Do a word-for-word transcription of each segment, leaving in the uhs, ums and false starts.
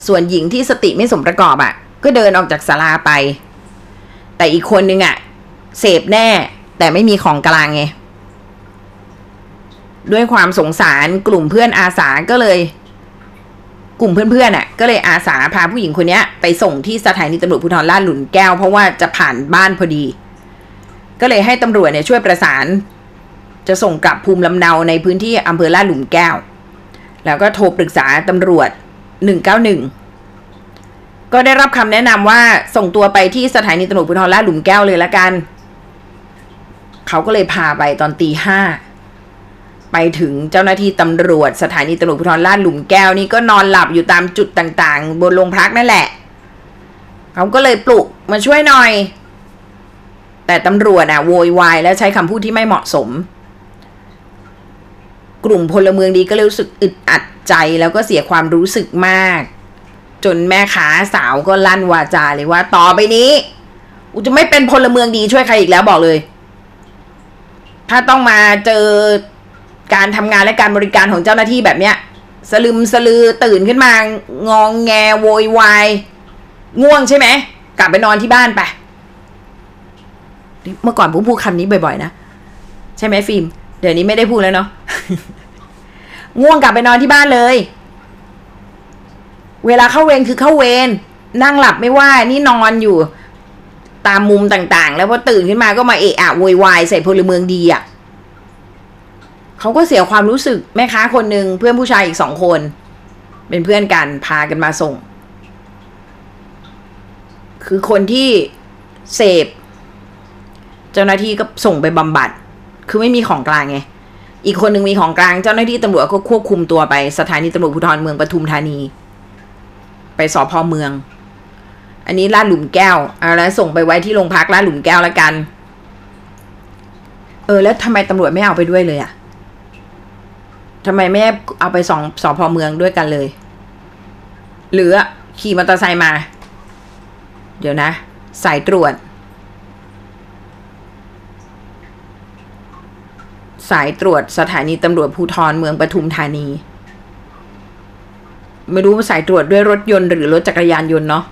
ส่วนหญิงที่สติไม่สมประกอบอ่ะก็เดินออกจากศาลาไปแต่อีกคนนึงอ่ะเสพแน่แต่ไม่มีของกลางไงด้วยความสงสารกลุ่มเพื่อนอาสาก็เลยกลุ่มเพื่อนๆอ่ะก็เลยอาสาพาผู้หญิงคนนี้ไปส่งที่สถานีตำรวจภูธรลาดหลุมแก้วเพราะว่าจะผ่านบ้านพอดีก็เลยให้ตำรวจเนี่ยช่วยประสานจะส่งกลับภูมิลำเนาในพื้นที่อำเภอลาดหลุมแก้วแล้วก็โทรปรึกษาตำรวจหนึ่งเก้าหนึ่งก็ได้รับคำแนะนำว่าส่งตัวไปที่สถานีตำรวจภูธรลาดหลุมแก้วเลยละกันเขาก็เลยพาไปตอนตีห้าไปถึงเจ้าหน้าที่ตำรวจสถานีตำรวจภูธรลาดหลุมแก้วนี่ก็นอนหลับอยู่ตามจุดต่างๆบนโรงพักนั่นแหละเขาก็เลยปลุกมาช่วยหน่อยแต่ตำรวจอ่ะโวยวายและใช้คำพูดที่ไม่เหมาะสมกลุ่มพลเมืองดีก็เลยรู้สึกอึดอัดใจแล้วก็เสียความรู้สึกมากจนแม่ค้าสาวก็ลั่นวาจาเลยว่าต่อไปนี้กูจะไม่เป็นพลเมืองดีช่วยใครอีกแล้วบอกเลยถ้าต้องมาเจอการทำงานและการบริการของเจ้าหน้าที่แบบเนี้ยสลึมสลือตื่นขึ้นมางองแงโวยวายง่วงใช่ไหมกลับไปนอนที่บ้านไปเมื่อก่อนผมพูดคำนี้บ่อยๆนะใช่ไหมฟิล์มเดี๋ยวนี้ไม่ได้พูดแล้วเนาะ ง่วงกลับไปนอนที่บ้านเลยเวลาเข้าเวรคือเข้าเวรนั่งหลับไม่ว่านี่นอนอยู่ตามมุมต่างๆแล้วพอตื่นขึ้นมาก็มาเอะอะโวยวายใส่พลเมืองดีอ่ะเขาก็เสียความรู้สึกแม่ค้าคนหนึ่งเพื่อนผู้ชายอีกสองคนเป็นเพื่อนกันพากันมาส่งคือคนที่เสพเจ้าหน้าที่ก็ส่งไปบำบัดคือไม่มีของกลางไงอีกคนหนึ่งมีของกลางเจ้าหน้าที่ตำรวจก็ควบคุมตัวไปสถานีตำรวจภูธรเมืองปทุมธานีไปสภ.เมืองอันนี้ลาดหลุมแก้วเอาแล้วส่งไปไว้ที่โรงพักลาดหลุมแก้วแล้วกันเออแล้วทำไมตำรวจไม่เอาไปด้วยเลยอ่ะทำไมไม่เอาไปสองสภ.เมืองด้วยกันเลยหรือขี่มอเตอร์ไซค์มาเดี๋ยวนะสายตรวจสายตรวจสถานีตำรวจภูธรเมืองปทุมธานีไม่รู้ว่าสายตรวจด้วยรถยนต์หรือรถจักรยานยนต์เนาะ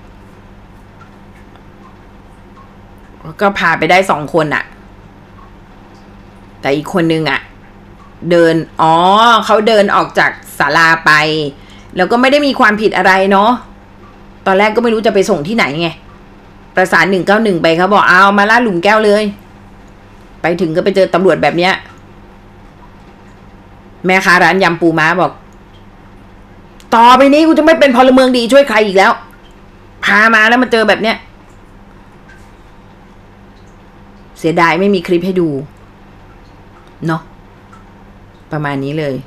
ก็พาไปได้สองคนอะแต่อีกคนนึงอะเดินอ๋อเขาเดินออกจากศาลาไปแล้วก็ไม่ได้มีความผิดอะไรเนาะตอนแรกก็ไม่รู้จะไปส่งที่ไหนไงประสานหนึ่งเก้าหนึ่งไปเขาบอกเอามาลาดหลุมแก้วเลยไปถึงก็ไปเจอตำรวจแบบเนี้ยแม่ค้าร้านยำปูม้าบอกต่อไปนี้กูจะไม่เป็นพลเมืองดีช่วยใครอีกแล้วพามาแล้วมาเจอแบบเนี้ยเสียดายไม่มีคลิปให้ดูเนาะประมาณนี้เลย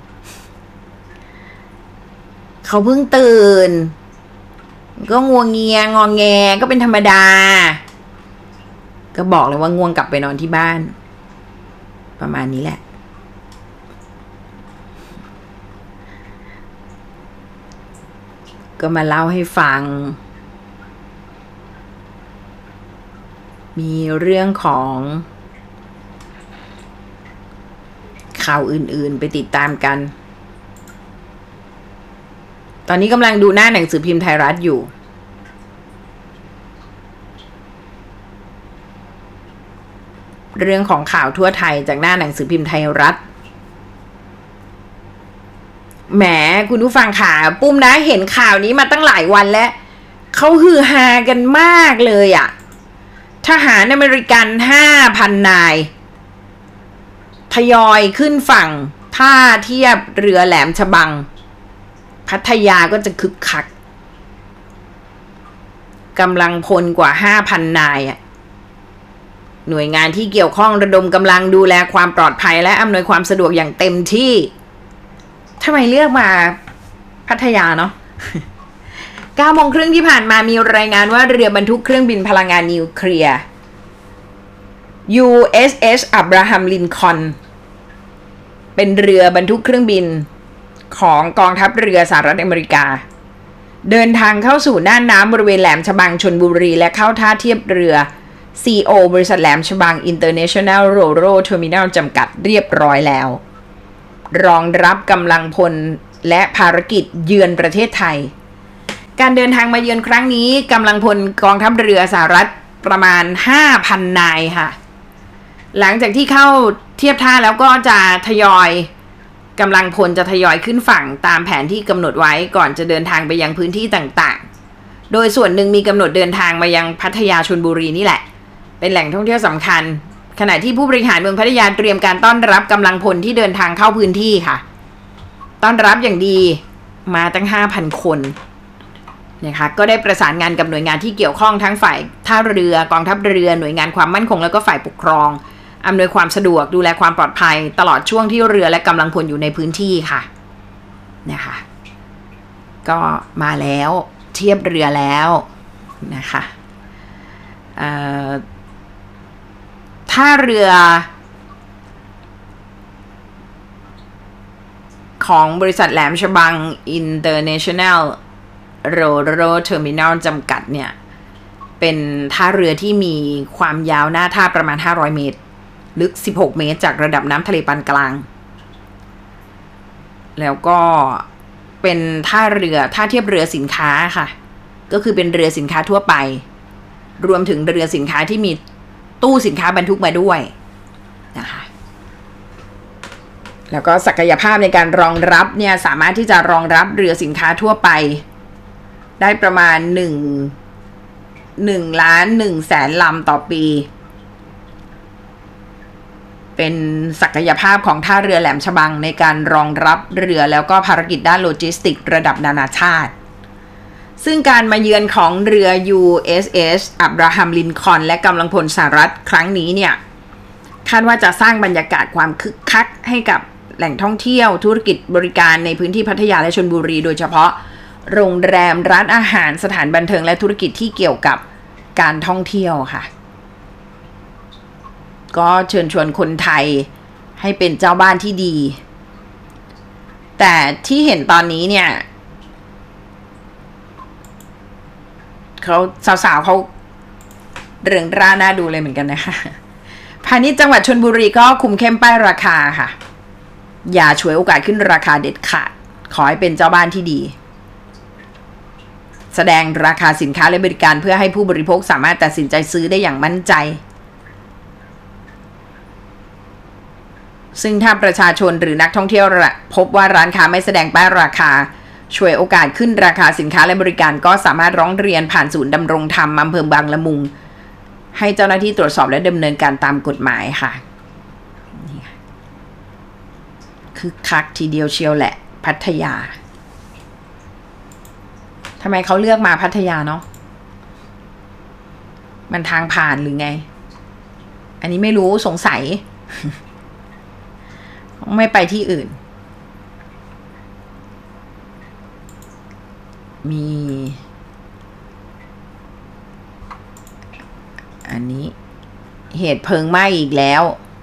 เขาเพิ่งตื่นก็งัวเงียงอแงก็เป็นธรรมดาก็บอกเลยว่าง่วงกลับไปนอนที่บ้านประมาณนี้แหละก็มาเล่าให้ฟังมีเรื่องของข่าวอื่นๆไปติดตามกันตอนนี้กำลังดูหน้าหนังสือพิมพ์ไทยรัฐอยู่เรื่องของข่าวทั่วไทยจากหน้าหนังสือพิมพ์ไทยรัฐแหมคุณผู้ฟังค่ะปุ้มนะเห็นข่าวนี้มาตั้งหลายวันแล้วเขาฮือฮากันมากเลยอ่ะทหารอเมริกัน ห้าพัน นายทยอยขึ้นฝั่งท่าเทียบเรือแหลมฉบังพัทยาก็จะคึกคักกำลังพลกว่า ห้าพัน นายอ่ะหน่วยงานที่เกี่ยวข้องระดมกำลังดูแลความปลอดภัยและอำนวยความสะดวกอย่างเต็มที่ทำไมเลือกมาพัทยาเนาะ เก้าโมงครึ่งที่ผ่านมามีรายงานว่าเรือบรรทุกเครื่องบินพลังงานนิวเคลียร์ ยู เอส เอส Abraham Lincoln เป็นเรือบรรทุกเครื่องบินของกองทัพเรือสหรัฐอเมริกาเดินทางเข้าสู่น่านน้ำบริเวณแหลมฉบังชลบุรีและเข้าท่าเทียบเรือ ซี โอ บริษัทแหลมฉบัง International Ro-Ro Terminal จำกัดเรียบร้อยแล้วรองรับกำลังพลและภารกิจเยือนประเทศไทยการเดินทางมาเยือนครั้งนี้กำลังพลกองทัพเรือสหรัฐประมาณ ห้าพัน นายค่ะหลังจากที่เข้าเทียบท่าแล้วก็จะทยอยกำลังพลจะทยอยขึ้นฝั่งตามแผนที่กำหนดไว้ก่อนจะเดินทางไปยังพื้นที่ต่างๆโดยส่วนหนึ่งมีกำหนดเดินทางมายังพัทยาชลบุรีนี่แหละเป็นแหล่งท่องเที่ยวสำคัญขณะที่ผู้บริหารเมืองพัทยาเตรียมการต้อนรับกำลังพลที่เดินทางเข้าพื้นที่ค่ะต้อนรับอย่างดีมาตั้ง ห้าพัน คนนะคะก็ได้ประสานงานกับหน่วยงานที่เกี่ยวข้องทั้งฝ่ายท่าเรือกองทัพเรือหน่วยงานความมั่นคงแล้วก็ฝ่ายปกครองอำนวยความสะดวกดูแลความปลอดภัยตลอดช่วงที่เรือและกำลังพลอยู่ในพื้นที่ค่ะนะคะก็มาแล้วเทียบเรือแล้วนะคะท่าเรือของบริษัทแหลมฉบัง International Ro-Ro Terminal จำกัดเนี่ยเป็นท่าเรือที่มีความยาวหน้าท่าประมาณห้าร้อยเมตรลึกสิบหกเมตรจากระดับน้ำทะเลปานกลางแล้วก็เป็นท่าเรือท่าเทียบเรือสินค้าค่ะก็คือเป็นเรือสินค้าทั่วไปรวมถึงเรือสินค้าที่มีตู้สินค้าบรรทุกมาด้วยนะคะแล้วก็ศักยภาพในการรองรับเนี่ยสามารถที่จะรองรับเรือสินค้าทั่วไปได้ประมาณหนึ่ง หนึ่งล้านหนึ่งแสนลำต่อปีเป็นศักยภาพของท่าเรือแหลมฉบังในการรองรับเรือแล้วก็ภารกิจด้านโลจิสติกระดับนานาชาติซึ่งการมาเยือนของเรือ ยู เอส เอส อับราฮัมลินคอล์นและกำลังพลสหรัฐครั้งนี้เนี่ยคาดว่าจะสร้างบรรยากาศความคึกคักให้กับแหล่งท่องเที่ยวธุรกิจบริการในพื้นที่พัทยาและชลบุรีโดยเฉพาะโรงแรมร้านอาหารสถานบันเทิงและธุรกิจที่เกี่ยวกับการท่องเที่ยวค่ะก็เชิญชวนคนไทยให้เป็นเจ้าบ้านที่ดีแต่ที่เห็นตอนนี้เนี่ยเขาสาวๆเขาเริงร่าน่าดูเลยเหมือนกันนะคะพาณิชย์จังหวัดชลบุรีก็คุมเข้มป้ายราคาค่ะอย่าฉวยโอกาสขึ้นราคาเด็ดขาดขอให้เป็นเจ้าบ้านที่ดีแสดงราคาสินค้าและบริการเพื่อให้ผู้บริโภคสามารถตัดสินใจซื้อได้อย่างมั่นใจซึ่งถ้าประชาชนหรือนักท่องเที่ยวพบว่าร้านค้าไม่แสดงป้ายราคาช่วยโอกาสขึ้นราคาสินค้าและบริการก็สามารถร้องเรียนผ่านศูนย์ดำรงธรรมอำเภอบางละมุงให้เจ้าหน้าที่ตรวจสอบและดำเนินการตามกฎหมายค่ะคือคักทีเดียวเชียวแหละพัทยาทำไมเขาเลือกมาพัทยาเนาะมันทางผ่านหรือไงอันนี้ไม่รู้สงสัย ไม่ไปที่อื่นมีอันนี้เหตุเพลิงไหม้อีกแล้ว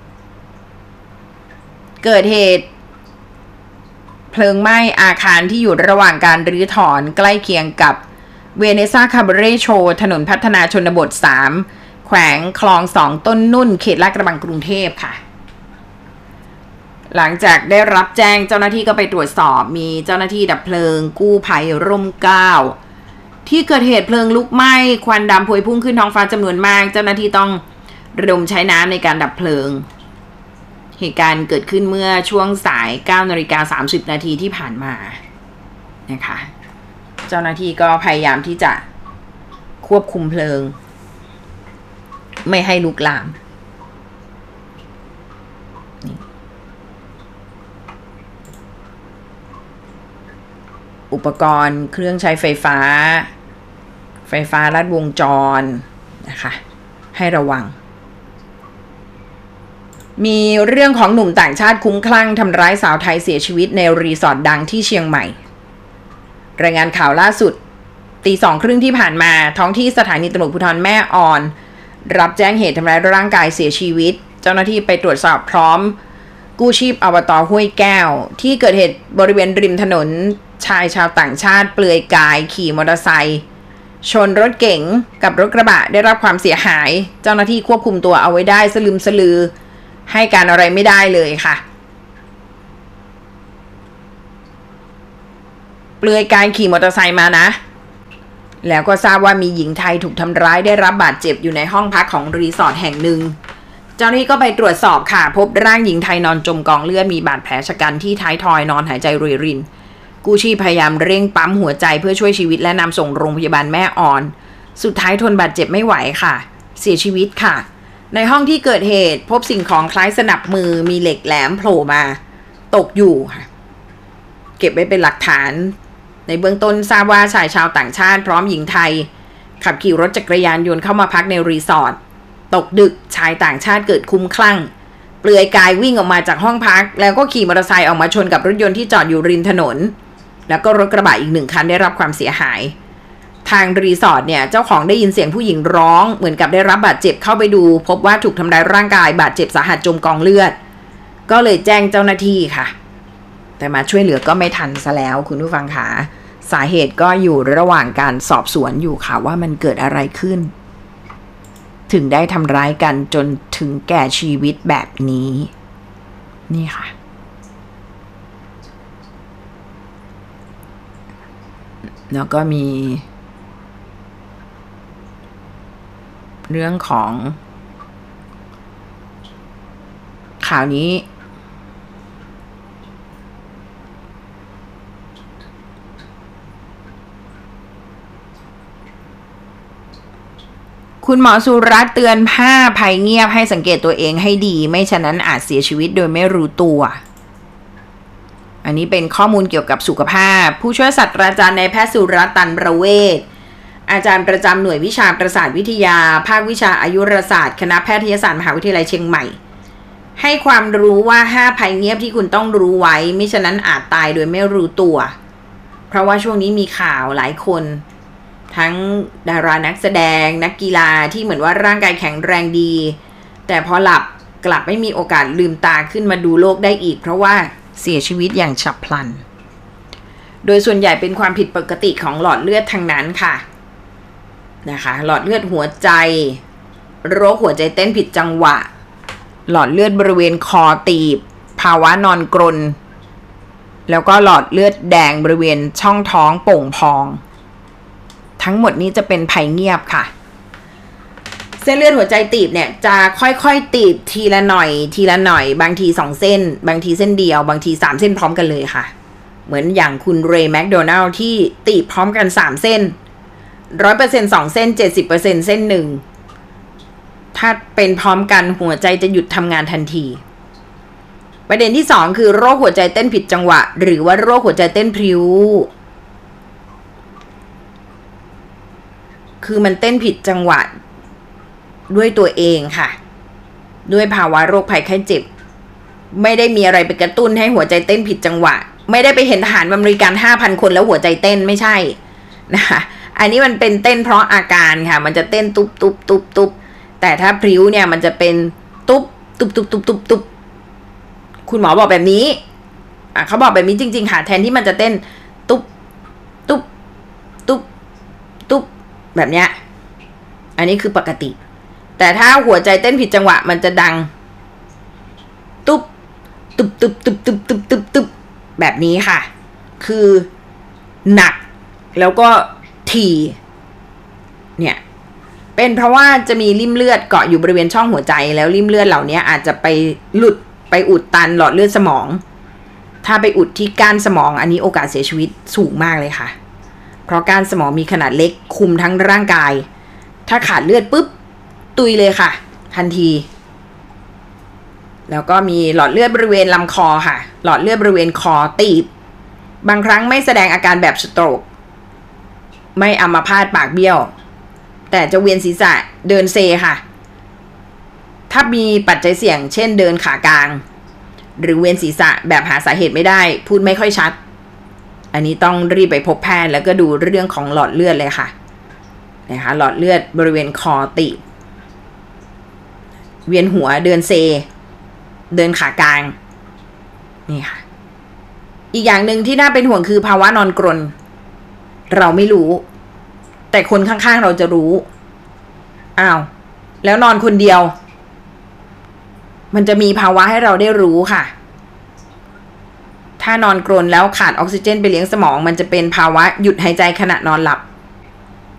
เกิดเหตุเพลิงไหม้อาคารที่อยู่ระหว่างการรื้อถอนใกล้เคียงกับเวเนซ่าคาบาเร่โชว์ถนนพัฒนาชนบทสามแขวงคลองสองต้นนุ่นเขตลาดกระบังกรุงเทพค่ะหลังจากได้รับแจ้งเจ้าหน้าที่ก็ไปตรวจสอบมีเจ้าหน้าที่ดับเพลิงกู้ภัยร่มเกล้าที่เกิดเหตุเพลิงลุกไหม้ควันดำพวยพุ่งขึ้นท้องฟ้าจำนวนมากเจ้าหน้าที่ต้องระดมใช้น้ำในการดับเพลิงเหตุการณ์เกิดขึ้นเมื่อช่วงสาย เก้านาฬิกาสามสิบนาทีที่ผ่านมานะคะเจ้าหน้าที่ก็พยายามที่จะควบคุมเพลิงไม่ให้ลุกลามอุปกรณ์เครื่องใช้ไฟฟ้าไฟฟ้าลัดวงจรนะคะให้ระวังมีเรื่องของหนุ่มต่างชาติคุ้มคลั่งทำร้ายสาวไทยเสียชีวิตในรีสอร์ทดังที่เชียงใหม่รายงานข่าวล่าสุดตีสองครึ่งที่ผ่านมาท้องที่สถานีตำรวจภูธรแม่ออนรับแจ้งเหตุทำร้ายร่างกายเสียชีวิตเจ้าหน้าที่ไปตรวจสอบพร้อมกู้ชีพอบต.ห้วยแก้วที่เกิดเหตุบริเวณริมถนนชายชาวต่างชาติเปลือยกายขี่มอเตอร์ไซค์ชนรถเก๋งกับรถกระบะได้รับความเสียหายเจ้าหน้าที่ควบคุมตัวเอาไว้ได้สลึมสลือให้การอะไรไม่ได้เลยค่ะเปลือยกายขี่มอเตอร์ไซค์มานะแล้วก็ทราบว่ามีหญิงไทยถูกทำร้ายได้รับบาดเจ็บอยู่ในห้องพักของรีสอร์ทแห่งหนึ่งเจ้าหน้าที่ก็ไปตรวจสอบค่ะพบร่างหญิงไทยนอนจมกองเลือดมีบาดแผลชะกันที่ท้ายทอยนอนหายใจรวยรินกู้ชีพพยายามเร่งปั๊มหัวใจเพื่อช่วยชีวิตและนำส่งโรงพยาบาลแม่อ่อนสุดท้ายทนบาดเจ็บไม่ไหวค่ะเสียชีวิตค่ะในห้องที่เกิดเหตุพบสิ่งของคล้ายสนับมือมีเหล็กแหลมโผล่มาตกอยู่ค่ะเก็บไว้เป็นหลักฐานในเบื้องต้นทราบว่าชายชาวต่างชาติพร้อมหญิงไทยขับขี่รถจักรยานยนต์เข้ามาพักในรีสอร์ทตกดึกชายต่างชาติเกิดคลุ้มคลั่งเปลือยกายวิ่งออกมาจากห้องพักแล้วก็ขี่มอเตอร์ไซค์ออกมาชนกับรถยนต์ที่จอดอยู่ริมถนนแล้วก็รถกระบะอีกหนึ่งคันได้รับความเสียหายทางรีสอร์ทเนี่ยเจ้าของได้ยินเสียงผู้หญิงร้องเหมือนกับได้รับบาดเจ็บเข้าไปดูพบว่าถูกทำร้ายร่างกายบาดเจ็บสาหัสจมกองเลือดก็เลยแจ้งเจ้าหน้าที่ค่ะแต่มาช่วยเหลือก็ไม่ทันซะแล้วคุณผู้ฟังค่ะสาเหตุก็อยู่ระหว่างการสอบสวนอยู่ค่ะว่ามันเกิดอะไรขึ้นถึงได้ทำร้ายกันจนถึงแก่ชีวิตแบบนี้นี่ค่ะแล้วก็มีเรื่องของข่าวนี้คุณหมอสุรัตน์เตือนผ้าภัยเงียบให้สังเกตตัวเองให้ดีไม่ฉะนั้นอาจเสียชีวิตโดยไม่รู้ตัวอันนี้เป็นข้อมูลเกี่ยวกับสุขภาพผู้ช่วยศาสตราจารย์นายแพทย์สุรัตน์ตันประเวศอาจารย์ประจำหน่วยวิชาประสาทวิทยาภาควิชาอายุรศาสตร์คณะแพทยศาสตร์มหาวิทยาลัยเชียงใหม่ให้ความรู้ว่าห้าภัยเงียบที่คุณต้องรู้ไว้มิฉะนั้นอาจตายโดยไม่รู้ตัวเพราะว่าช่วงนี้มีข่าวหลายคนทั้งดารานักแสดงนักกีฬาที่เหมือนว่าร่างกายแข็งแรงดีแต่พอหลับกลับไม่มีโอกาสลืมตาขึ้นมาดูโลกได้อีกเพราะว่าเสียชีวิตอย่างฉับพลันโดยส่วนใหญ่เป็นความผิดปกติของหลอดเลือดทั้งนั้นค่ะนะคะหลอดเลือดหัวใจโรคหัวใจเต้นผิดจังหวะหลอดเลือดบริเวณคอตีบภาวะนอนกรนแล้วก็หลอดเลือดแดงบริเวณช่องท้องโป่งพองทั้งหมดนี้จะเป็นภัยเงียบค่ะเส้นเลือดหัวใจตีบเนี่ยจะค่อยๆตีบทีละหน่อยทีละหน่อยบางทีสองเส้นบางทีเส้นเดียวบางทีสามเส้นพร้อมกันเลยค่ะเหมือนอย่างคุณเรย์แมคโดนัลด์ที่ตีบพร้อมกันสามเส้น ร้อยเปอร์เซ็นต์ สองเส้น เจ็ดสิบเปอร์เซ็นต์ เส้นหนึ่งถ้าเป็นพร้อมกันหัวใจจะหยุดทำงานทันทีประเด็นที่สองคือโรคหัวใจเต้นผิดจังหวะหรือว่าโรคหัวใจเต้นพลิ้วคือมันเต้นผิดจังหวะด้วยตัวเองค่ะด้วยภาวะโรคภัยไข้เจ็บไม่ได้มีอะไรไปกระตุ้นให้หัวใจเต้นผิดจังหวะไม่ได้ไปเห็นทหารอเมริกัน ห้าพัน คนแล้วหัวใจเต้นไม่ใช่นะคะอันนี้มันเป็นเต้นเพราะอาการค่ะมันจะเต้นตุ๊บตุ๊บตุ๊บตุ๊บแต่ถ้าพลิ้วเนี่ยมันจะเป็นตุ๊บตุ๊บตุ๊บตุ๊บตุ๊บตุ๊บคุณหมอบอกแบบนี้อ่ะเขาบอกแบบนี้จริงๆค่ะแทนที่มันจะเต้นตุ๊บตุ๊บตุ๊บตุ๊บแบบเนี้ยอันนี้คือปกติแต่ถ้าหัวใจเต้นผิดจังหวะมันจะดังตุ๊บตุ๊บตุ๊บตุ๊บตุ๊บตุ๊บตุ๊บตุ๊บแบบนี้ค่ะคือหนักแล้วก็ถี่เนี่ยเป็นเพราะว่าจะมีริ่มเลือดเกาะอยู่บริเวณช่องหัวใจแล้วริ่มเลือดเหล่านี้อาจจะไปหลุดไปอุดตันหลอดเลือดสมองถ้าไปอุดที่ก้านสมองอันนี้โอกาสเสียชีวิตสูงมากเลยค่ะเพราะก้านสมองมีขนาดเล็กคุมทั้งร่างกายถ้าขาดเลือดปุ๊บตุยเลยค่ะทันทีแล้วก็มีหลอดเลือดบริเวณลำคอค่ะหลอดเลือดบริเวณคอตีบบางครั้งไม่แสดงอาการแบบสโตรกไม่อัมพาตปากเบี้ยวแต่จะเวียนศีรษะเดินเซค่ะถ้ามีปัจจัยเสี่ยงเช่นเดินขากลางหรือเวียนศีรษะแบบหาสาเหตุไม่ได้พูดไม่ค่อยชัดอันนี้ต้องรีบไปพบแพทย์แล้วก็ดูเรื่องของหลอดเลือดเลยค่ะนะคะหลอดเลือดบริเวณคอตีบเวียนหัวเดินเซเดินขากลางนี่ค่ะอีกอย่างหนึ่งที่น่าเป็นห่วงคือภาวะนอนกรนเราไม่รู้แต่คนข้างๆเราจะรู้อ้าวแล้วนอนคนเดียวมันจะมีภาวะให้เราได้รู้ค่ะถ้านอนกรนแล้วขาดออกซิเจนไปเลี้ยงสมองมันจะเป็นภาวะหยุดหายใจขณะนอนหลับ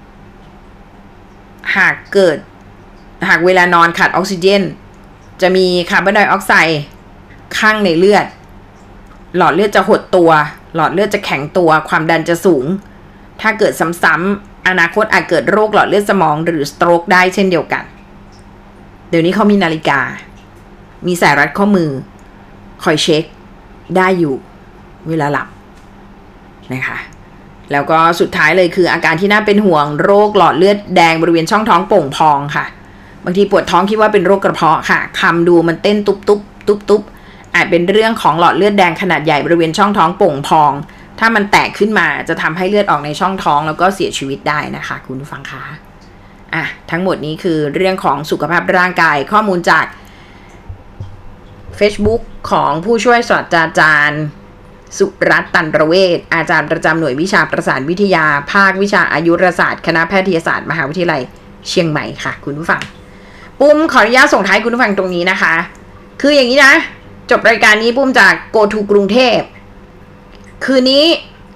หากเกิดหากเวลานอนขาดออกซิเจนจะมีคาร์บอนไดออกไซด์ข้างในเลือดหลอดเลือดจะหดตัวหลอดเลือดจะแข็งตัวความดันจะสูงถ้าเกิดซ้ำๆอนาคตอาจเกิดโรคหลอดเลือดสมองหรือสโตรกได้เช่นเดียวกันเดี๋ยวนี้เขามีนาฬิกามีสายรัดข้อมือคอยเช็คได้อยู่เวลาหลับนะคะแล้วก็สุดท้ายเลยคืออาการที่น่าเป็นห่วงโรคหลอดเลือดแดงบริเวณช่องท้องโป่งพองค่ะบางทีปวดท้องคิดว่าเป็นโรคกระเพาะค่ะคำดูมันเต้นตุบตุบตุบตุบอาจเป็นเรื่องของหลอดเลือดแดงขนาดใหญ่บริเวณช่องท้องโป่งพองถ้ามันแตกขึ้นมาจะทำให้เลือดออกในช่องท้องแล้วก็เสียชีวิตได้นะคะคุณผู้ฟังคะอ่ะทั้งหมดนี้คือเรื่องของสุขภาพร่างกายข้อมูลจาก Facebook ของผู้ช่วยศาสตราจารย์สุรัตน์ตันระเวชอาจารย์ประจำหน่วยวิชาประสาทวิทยาภาควิชาอายุรศาสตร์คณะแพทยศาสตร์มหาวิทยาลัยเชียงใหม่ค่ะคุณผู้ฟังปุ้มขออนุญาตส่งท้ายคุณผู้ฟังตรงนี้นะคะคืออย่างนี้นะจบรายการนี้ปุ้มจาก Go to กรุงเทพคืนนี้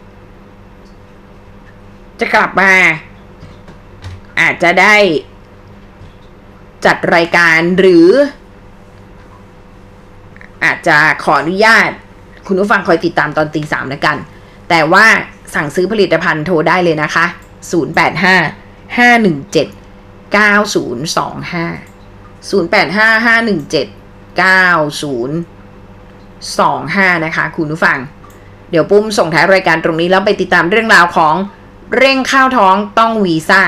จะกลับมาอาจจะได้จัดรายการหรืออาจจะขออนุญาตคุณผู้ฟังคอยติดตามตอนตีสามแล้วกันแต่ว่าสั่งซื้อผลิตภัณฑ์โทรได้เลยนะคะศูนย์ แปด ห้า ห้า หนึ่ง เจ็ด เก้า ศูนย์ สอง ห้า ศูนย์ แปด ห้า ห้า หนึ่ง เจ็ด เก้า ศูนย์ สอง ห้านะคะคุณผู้ฟังเดี๋ยวปุ้มส่งท้ายรายการตรงนี้แล้วไปติดตามเรื่องราวของเร่งข้าวท้องต้องวีซ่า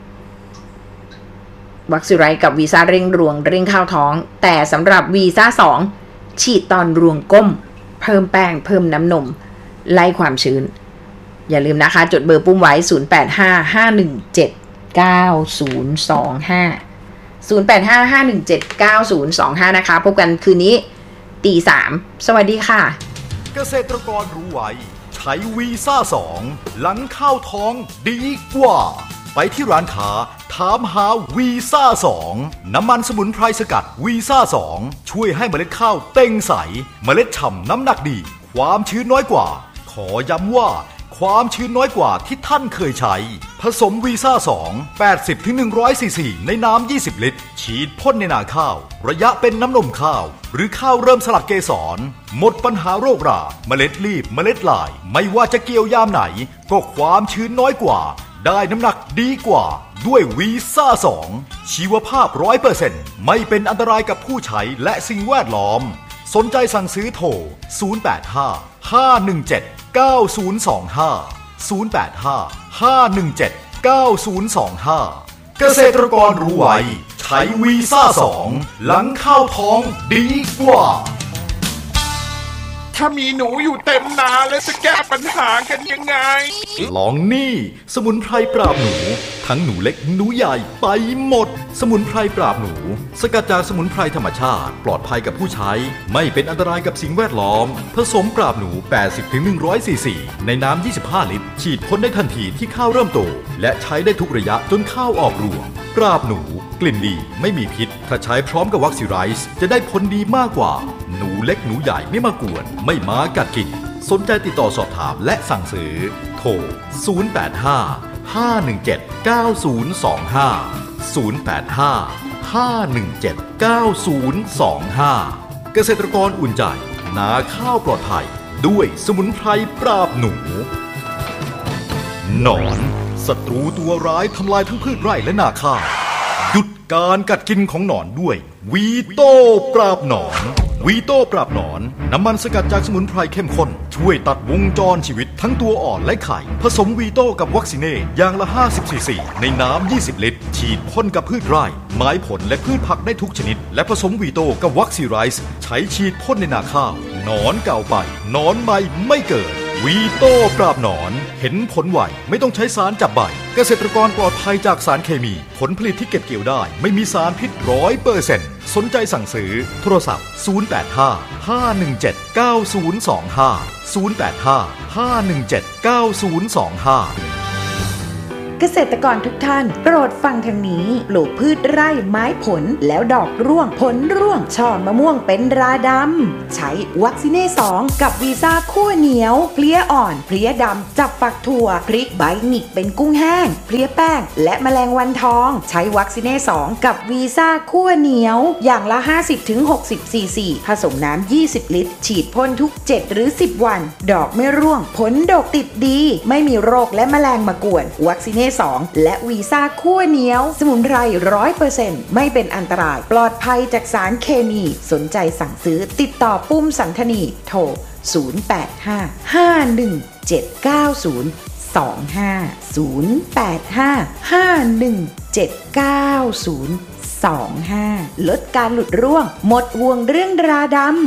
วัคซีนไรกับวีซ่าเร่งรวงเร่งข้าวท้องแต่สำหรับวีซ่าสองฉีดตอนรวงก้มเพิ่มแป้งเพิ่มน้ำนมไล่ความชื้นอย่าลืมนะคะจดเบอร์ปุ้มไว้ศูนย์ แปด ห้า ห้า หนึ่ง เจ็ด เก้า ศูนย์ สอง ห้า ศูนย์ แปด ห้า ห้า หนึ่ง เจ็ด เก้า ศูนย์ สอง ห้านะคะพบกันคืนนี้ตีสามสวัสดีค่ะเกษตรกรรู้ไว้ใช้วีซ่าสองหลังเข้าท้องดีกว่าไปที่ร้านค้าถามหาวีซ่าสองน้ำมันสมุนไพรสกัดวีซ่าสองช่วยให้เมล็ดข้าวเต่งใสเมล็ดฉ่ำน้ำหนักดีความชื้นน้อยกว่าขอย้ำว่าความชื้นน้อยกว่าที่ท่านเคยใช้ผสมวีซ่าสอง แปดสิบถึงหนึ่งร้อยซีซีในน้ำยี่สิบลิตรฉีดพ่นในนาข้าวระยะเป็นน้ำนมข้าวหรือข้าวเริ่มสลัดเกสรหมดปัญหาโรคราเมล็ดรีบเมล็ดลายไม่ว่าจะเกี่ยวยามไหนก็ความชื้นน้อยกว่าได้น้ำหนักดีกว่าด้วยวีซ่าสองชีวภาพ ร้อยเปอร์เซ็นต์ ไม่เป็นอันตรายกับผู้ใช้และสิ่งแวดล้อมสนใจสั่งซื้อโทรศูนย์ แปด ห้า ห้า หนึ่ง เจ็ด เก้า ศูนย์ สอง ห้า ศูนย์ แปด ห้า ห้า หนึ่ง เจ็ด เก้า ศูนย์ สอง ห้าเกษตรกรรู้ไว้ใช้วีซ่าสองหลังเข้าท้องดีกว่าถ้ามีหนูอยู่เต็มนาแล้วจะแก้ปัญหากันยังไงลองนี่สมุนไพรปราบหนูทั้งหนูเล็กหนูใหญ่ไปหมดสมุนไพรปราบหนูสกัดจากสมุนไพรธรรมชาติปลอดภัยกับผู้ใช้ไม่เป็นอันตรายกับสิ่งแวดล้อมผสมปราบหนู แปดสิบถึงหนึ่งร้อยซีซีในน้ำยี่สิบห้าลิตรฉีดพ่นได้ทันทีที่ข้าวเริ่มโตและใช้ได้ทุกระยะจนข้าวออกรวงปราบหนูกลิ่นดีไม่มีพิษถ้าใช้พร้อมกับวัคซีไรส์จะได้ผลดีมากกว่าหนูเล็กหนูใหญ่ไม่มากวนไม่มากัดกินสนใจติดต่อสอบถามและสั่งซื้อโทรศูนย์ แปด ห้า ห้า หนึ่ง เจ็ด เก้า ศูนย์ สอง ห้า ศูนย์ แปด ห้า ห้า หนึ่ง เจ็ด เก้า ศูนย์ สอง ห้าเกษตรกรอุ่นใจนาข้าวปลอดภัยด้วยสมุนไพรปราบหนูหนอนศัตรูตัวร้ายทำลายทั้งพืชไร่และนาข้าวหยุดการกัดกินของหนอนด้วยวีโต้ปราบหนอนวีโต้ปราบหนอนน้ำมันสกัดจากสมุนไพรเข้มข้นช่วยตัดวงจรชีวิตทั้งตัวอ่อนและไข่ผสมวีโต้กับวัคซีเน่อย่างละห้าสิบซีซีในน้ำยี่สิบลิตรฉีดพ่นกับพืชไร่ไม้ผลและพืชผักได้ทุกชนิดและผสมวีโต้กับวัคซีไรส์ใช้ฉีดพ่นในนาข้าวหนอนเก่าไปหนอนใหม่ไม่เกิดวีโต้ปราบหนอนเห็นผลไวไม่ต้องใช้สารจับใบเกษตรกรปลอดภัยจากสารเคมีผลผลิตที่เก็บเกี่ยวได้ไม่มีสารพิษ ร้อยเปอร์เซ็นต์ สนใจสั่งซื้อโทรศัพท์ศูนย์ แปด ห้า ห้า หนึ่ง เจ็ด เก้า ศูนย์ สอง ห้า ศูนย์ แปด ห้า ห้า หนึ่ง เจ็ด เก้า ศูนย์ สอง ห้าเกษตรกรทุกท่านโปรดฟังทางนี้ปลูกพืชไร่ไม้ผลแล้วดอกร่วงผลร่วงช่อมะม่วงเป็นราดำใช้วัคซีเน่สองกับวีซ่าคั่วเหนียวเพลี้ยอ่อนเพลี้ยดำจับฝักถั่วพริกใบหงิกเป็นกุ้งแห้งเพลี้ยแป้งและแมลงวันทองใช้วัคซีเน่สองกับวีซ่าคั่วเหนียวอย่างละ ห้าสิบถึงหกสิบ ซีซีผสมน้ำยี่สิบลิตรฉีดพ่นทุกเจ็ดหรือสิบวันดอกไม่ร่วงผลดกติดดีไม่มีโรคและแมลงมากวนวัคซีเน่สองและวีซ่าคั่วเหนียวสมุนไพร ร้อยเปอร์เซ็นต์ ไม่เป็นอันตรายปลอดภัยจากสารเคมีสนใจสั่งซื้อติดต่อปุ้มสันธนีโทรศูนย์ แปด ห้า ห้า หนึ่ง เจ็ด เก้า ศูนย์ สอง ห้า ศูนย์ แปด ห้า ห้า หนึ่ง เจ็ด เก้า ศูนย์ สอง ห้าลดการหลุดร่วงหมดห่วงเรื่องราดำ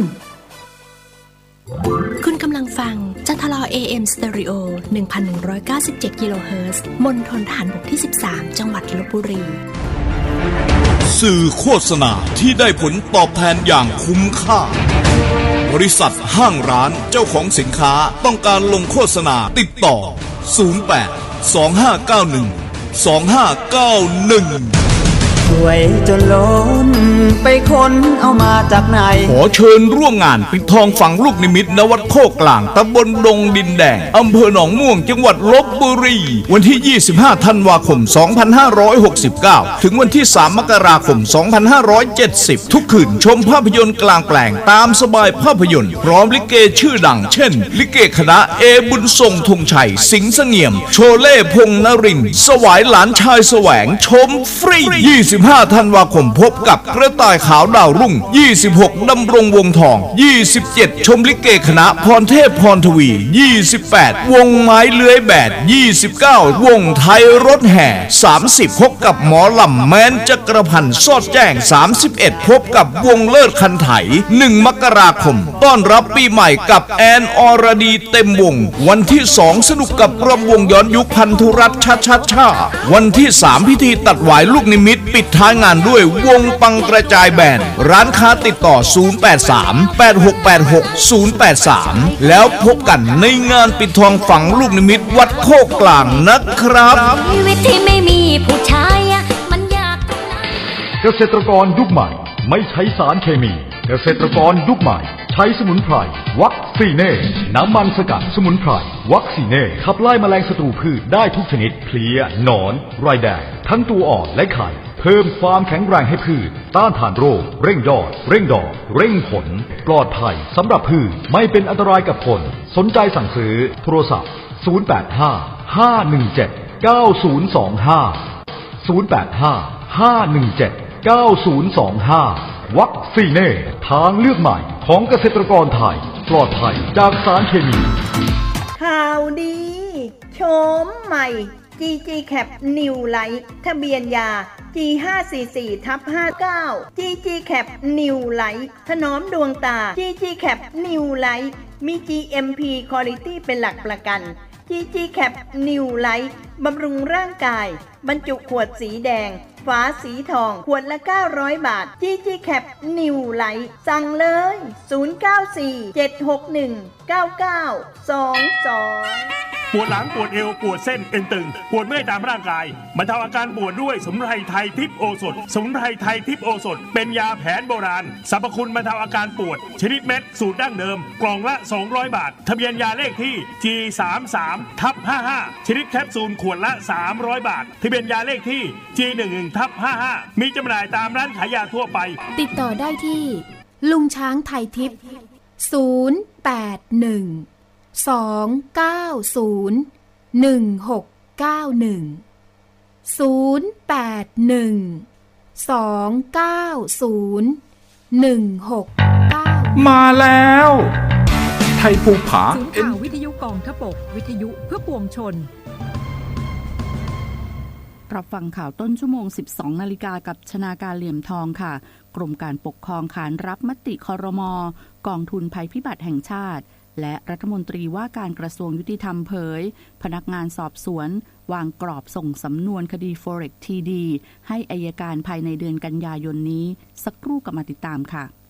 คุณกำลังฟังจันทลอ เอ เอ็ม Stereo หนึ่งพันหนึ่งร้อยเก้าสิบเจ็ด กิโลเฮิรตซ์ มณฑลทหารบกที่สิบสามจังหวัดลพบุรีสื่อโฆษณาที่ได้ผลตอบแทนอย่างคุ้มค่าบริษัทห้างร้านเจ้าของสินค้าต้องการลงโฆษณาติดต่อศูนย์ แปด สอง ห้า เก้า หนึ่ง สอง ห้า เก้า หนึ่งสวยจนล้นไปค้นเอามาจากไหนขอเชิญร่วมงานปิดทองฝังลูกนิมิตณวัดโคกกลางตำบลดงดินแดงอำเภอหนองม่วงจังหวัดลพบุรีวันที่ยี่สิบห้าธันวาคมสองพันห้าร้อยหกสิบเก้าถึงวันที่สามมกราคมสองพันห้าร้อยเจ็ดสิบทุกคืนชมภาพยนตร์กลางแปลงตามสบายภาพยนตร์พร้อมลิเกชื่อดังเช่นลิเกคณะเอบุญทรงธงชัยสิงห์เสงี่ยมโชเล่พงษ์นรินทร์สวายหลานชายแสวงชมฟรียี่สิบห้าธันวาคมพบกับกระต่ายขาวดาวรุ่งยี่สิบหกดำรงวงทองยี่สิบเจ็ดชมลิเกคณะพรเทพพรทวียี่สิบแปดวงไม้เลื้อยแบดยี่สิบเก้าวงไทยรถแห่สามสิบพบกับหมอลำแม้นจักรพันธ์สอดแจ้งสามสิบเอ็ดพบกับวงเลิศคันไถหนึ่งมกราคมต้อนรับปีใหม่กับแอนอรดีเต็มวงวันที่สองสนุกกับรำวงย้อนยุคพันธุรัตน์ชาชาชาวันที่สามพิธีตัดหวายลูกนิมิตปิดท้ายงานด้วยวงปังกระจายแบนร้านค้าติดต่อศูนย์ แปด สาม แปด หก แปด หก ศูนย์ แปด สามแล้วพบกันในงานปิดทองฝังลูกนิมิตวัดโคกกลางนะครับชีวิตที่ไม่มีผู้ชายมันยากเกษตรกรยุคใหม่ไม่ใช้สารเคมีเกษตรกรยุคใหม่ใช้สมุนไพรวัคซีเน่น้ำมันสกัดสมุนไพรวัคซีเน่ขับไล่แมลงศัตรูพืชได้ทุกชนิดเพลี้ยหนอนไรแดงทั้งตัวอ่อนและไข่เพิ่มความแข็งแรงให้พืชต้านทานโรคเร่งยอดเร่งดอกเร่งผลปลอดภัยสำหรับพืชไม่เป็นอันตรายกับคนสนใจสั่งซื้อโทรศัพท์ศูนย์ แปด ห้า ห้า หนึ่ง เจ็ด เก้า ศูนย์ สอง ห้า ศูนย์ แปด ห้า ห้า หนึ่ง เจ็ด เก้า ศูนย์ สอง ห้าวัคซีเน่ทางเลือกใหม่ของเกษตรกรไทยปลอดภัยจากสารเคมีข่าวดีโฉมใหม่ จี จี Cap New Light ทะเบียนยา จี ห้า สี่ สี่ ทับ ห้าเก้า จี จี Cap New Light ถนอมดวงตา จี จี Cap New Light มี จี เอ็ม พี Quality เป็นหลักประกัน จี จี Cap New Light บำรุงร่างกายบรรจุขวดสีแดงฝาสีทองขวดละเก้าร้อยบาท จี จี Cap New Light สั่งเลยศูนย์ เก้า สี่ เจ็ด หก หนึ่ง เก้า เก้า สอง สองปวดหลังปวดเอวปวดเส้นเอ็นตึงปวดเมื่อยตามร่างกายบรรเทาอาการปวดด้วยสมุนไพรไทยทิพย์โอสถสมุนไพรไทยทิพย์โอสถเป็นยาแผนโบราณสรรพคุณบรรเทาอาการปวดชนิดเม็ดสูตรดั้งเดิมกล่องละสองร้อยบาททะเบียนยาเลขที่ จี สาม สาม ทับ ห้าห้า ชนิดแคปซูลขวดละสามร้อยบาททะเบียนยาเลขที่ จี หนึ่ง หนึ่ง ทับ ห้าห้า มีจำหน่ายตามร้านขายยาทั่วไปติดต่อได้ที่ลุงช้างไทยทิพย์ศูนย์ แปด หนึ่ง สอง เก้า ศูนย์ หนึ่ง หก เก้า หนึ่ง ศูนย์ แปด หนึ่ง สอง เก้า ศูนย์ หนึ่ง หก เก้ามาแล้วไทยภูผาศูนย์ข่าววิทยุกองทพบกวิทยุเพื่อปวงชนรับฟังข่าวต้นชั่วโมง สิบสอง นาฬิกากับชนาการเหลี่ยมทองค่ะกรมการปกครองขานรับมติครม.กองทุนภัยพิบัติแห่งชาติและรัฐมนตรีว่าการกระทรวงยุติธรรมเผยพนักงานสอบสวนวางกรอบส่งสำนวนคดี Forex ที ดี ให้อัยการภายในเดือนกันยายนนี้สักครู่กับมาติดตามค่ะ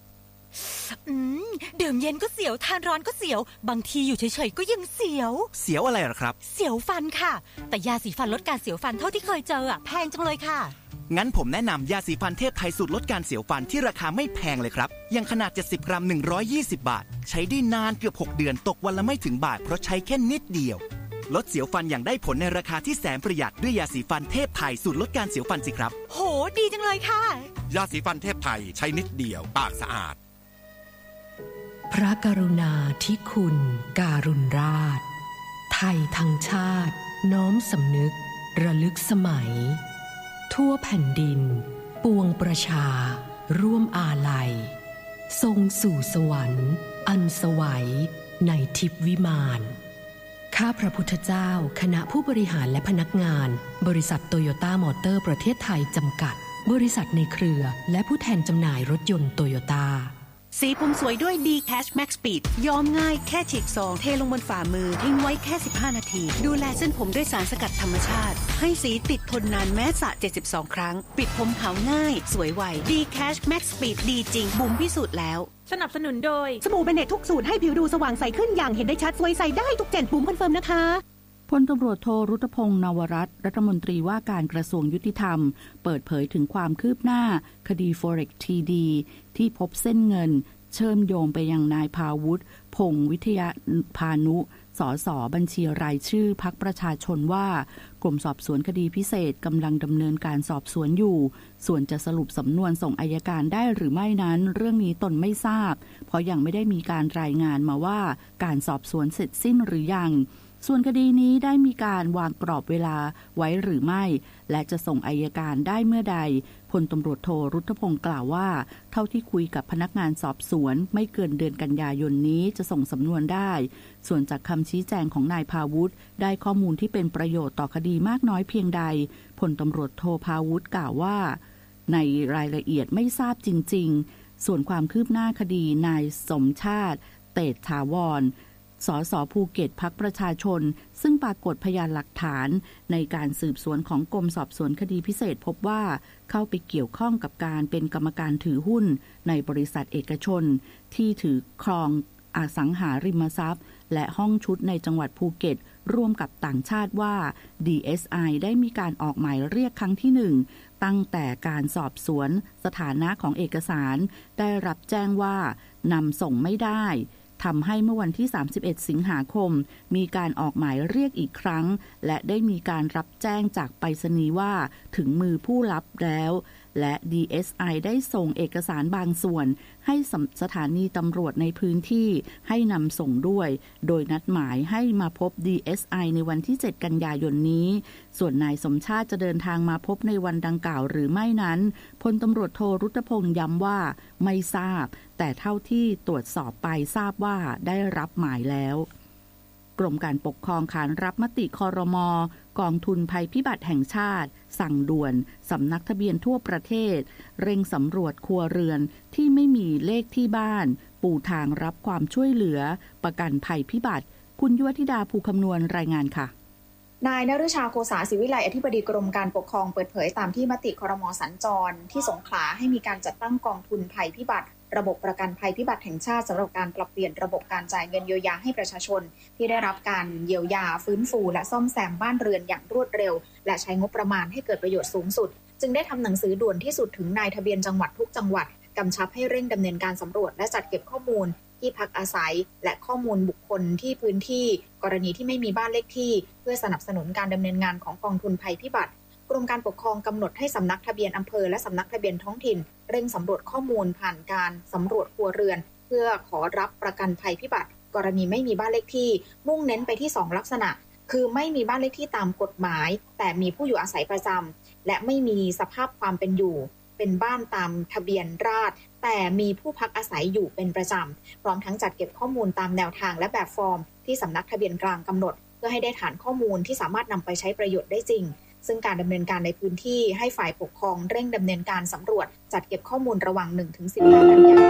อืมดื่มเย็นก็เสียวทานร้อนก็เสียวบางทีอยู่เฉยๆก็ยังเสียวเสียวอะไรหรอครับเสียวฟันค่ะแต่ยาสีฟันลดการเสียวฟันเท่าที่เคยเจออ่ะแพงจังเลยค่ะงั้นผมแนะนำยาสีฟันเทพไทยสูตรลดการเสียวฟันที่ราคาไม่แพงเลยครับอย่างขนาดเจ็ดสิบกรัมหนึ่งร้อยยี่สิบบาทใช้ได้นานเกือบหกเดือนตกวันละไม่ถึงบาทเพราะใช้แค่นิดเดียวลดเสียวฟันอย่างได้ผลในราคาที่แสนประหยัดด้วยยาสีฟันเทพไทยสูตรลดการเสียวฟันสิครับโหดีจังเลยค่ะยาสีฟันเทพไทยใช้นิดเดียวปากสะอาดพระกรุณาธิคุณการุณราชไทยทั้งชาติน้อมสำนึกระลึกสมัยทั่วแผ่นดินปวงประชาร่วมอาลัยทรงสู่สวรรค์อันสวัยในทิพวิมานข้าพระพุทธเจ้าคณะผู้บริหารและพนักงานบริษัทโตโยต้ามอเตอร์ประเทศไทยจำกัดบริษัทในเครือและผู้แทนจำหน่ายรถยนต์โตโยต้าสีผมสวยด้วย D Cash Max Speed ยอมง่ายแค่ฉีกซองเทลงบนฝ่ามือทิ้งไว้แค่สิบห้านาทีดูแลเส้นผมด้วยสารสกัดธรรมชาติให้สีติดทนนานแม้สระเจ็ดสิบสองครั้งปิดผมขาวง่ายสวยไว D Cash Max Speed ดีจริงบุ๋มพิสูจน์แล้วสนับสนุนโดยสบู่เบเนตทุกสูตรให้ผิวดูสว่างใสขึ้นอย่างเห็นได้ชัดสวยใสได้ทุกเจนบุ๋มคอนเฟิร์มนะคะพลตำรวจโทรุตพงษ์นวรัตน์รัฐมนตรีว่าการกระทรวงยุติธรรมเปิดเผยถึงความคืบหน้าคดี Forex ที ดี ที่พบเส้นเงินเชื่อมโยงไปยังนายภาวุฒิพงษ์วิทยาพานุสสบัญชีรายชื่อพรรคประชาชนว่ากรมสอบสวนคดีพิเศษกำลังดำเนินการสอบสวนอยู่ส่วนจะสรุปสำนวนส่งอัยการได้หรือไม่นั้นเรื่องนี้ตนไม่ทราบเพราะยังไม่ได้มีการรายงานมาว่าการสอบสวนเสร็จสิ้นหรือยังส่วนคดีนี้ได้มีการวางกรอบเวลาไว้หรือไม่และจะส่งอัยการได้เมื่อใดพลตำรวจโทรุตพงษ์กล่าวว่าเท่าที่คุยกับพนักงานสอบสวนไม่เกินเดือนกันยายนนี้จะส่งสำนวนได้ส่วนจากคำชี้แจงของนายภาวุฒิได้ข้อมูลที่เป็นประโยชน์ต่อคดีมากน้อยเพียงใดพลตำรวจโทภาวุฒิกล่าวว่าในรายละเอียดไม่ทราบจริงๆส่วนความคืบหน้าคดีนายสมชาติเตชถาวรสสภูเก็ตพรรคประชาชนซึ่งปรากฏพยานหลักฐานในการสืบสวนของกรมสอบสวนคดีพิเศษพบว่าเข้าไปเกี่ยวข้องกับการเป็นกรรมการถือหุ้นในบริษัทเอกชนที่ถือครองอสังหาริมทรัพย์และห้องชุดในจังหวัดภูเก็ตร่วมกับต่างชาติว่า ดี เอส ไอ ได้มีการออกหมายเรียกครั้งที่หนึ่งตั้งแต่การสอบสวนสถานะของเอกสารได้รับแจ้งว่านำส่งไม่ได้ทำให้เมื่อวันที่สามสิบเอ็ดสิงหาคมมีการออกหมายเรียกอีกครั้งและได้มีการรับแจ้งจากไปรษณีย์ว่าถึงมือผู้รับแล้วและ ดี เอส ไอ ได้ส่งเอกสารบางส่วนให้สถานีตำรวจในพื้นที่ให้นำส่งด้วยโดยนัดหมายให้มาพบ ดี เอส ไอ ในวันที่เจ็ดกันยายนนี้ส่วนนายสมชาติจะเดินทางมาพบในวันดังกล่าวหรือไม่นั้นพลตำรวจโทรุตพงษ์ย้ำว่าไม่ทราบแต่เท่าที่ตรวจสอบไปทราบว่าได้รับหมายแล้วกรมการปกครองขานรับมติครม.กองทุนภัยพิบัติแห่งชาติสั่งด่วนสำนักทะเบียนทั่วประเทศเร่งสำรวจครัวเรือนที่ไม่มีเลขที่บ้านปูทางรับความช่วยเหลือประกันภัยพิบัติคุณยุวธิดาภูคำนวณรายงานค่ะนายนฤชาโคสาศิวิไลอธิบดีกรมการปกครองเปิดเผยตามที่มติครม.สัญจรที่สงขลาให้มีการจัดตั้งกองทุนภัยพิบัติระบบประกันภัยพิบัติแห่งชาติสำหรับการปรับเปลี่ยนระบบการจ่ายเงินเยียวยาให้ประชาชนที่ได้รับการเยียวยาฟื้นฟูและซ่อมแซมบ้านเรือนอย่างรวดเร็วและใช้งบประมาณให้เกิดประโยชน์สูงสุดจึงได้ทำหนังสือด่วนที่สุดถึงนายทะเบียนจังหวัดทุกจังหวัดกำชับให้เร่งดำเนินการสำรวจและจัดเก็บข้อมูลที่พักอาศัยและข้อมูลบุคคลที่พื้นที่กรณีที่ไม่มีบ้านเลขที่เพื่อสนับสนุนการดำเนินงานของกองทุนภัยพิบัติกรมการปกครองกำหนดให้สำนักทะเบียนอำเภอและสำนักทะเบียนท้องถิ่นเร่งสำรวจข้อมูลผ่านการสำรวจครัวเรือนเพื่อขอรับประกันภัยพิบัติกรณีไม่มีบ้านเลขที่มุ่งเน้นไปที่สองลักษณะคือไม่มีบ้านเลขที่ตามกฎหมายแต่มีผู้อยู่อาศัยประจำและไม่มีสภาพความเป็นอยู่เป็นบ้านตามทะเบียนราษฎร์แต่มีผู้พักอาศัยอยู่เป็นประจำพร้อมทั้งจัดเก็บข้อมูลตามแนวทางและแบบฟอร์มที่สำนักทะเบียนกลางกำหนดเพื่อให้ได้ฐานข้อมูลที่สามารถนำไปใช้ประโยชน์ได้จริงซึ่งการดำเนินการในพื้นที่ให้ฝ่ายปกครองเร่งดำเนินการสำรวจจัดเก็บข้อมูลระหว่าง หนึ่งถึงสิบห้า กันยายน